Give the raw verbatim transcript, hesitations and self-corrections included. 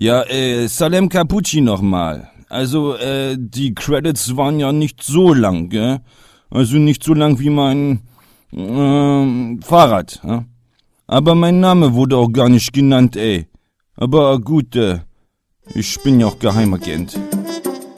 Ja, äh, Salem Capucci nochmal. Also, äh, die Credits waren ja nicht so lang, gell? Also nicht so lang wie mein, ähm, Fahrrad, ja? Aber mein Name wurde auch gar nicht genannt, ey. Aber gut, äh, ich bin ja auch Geheimagent.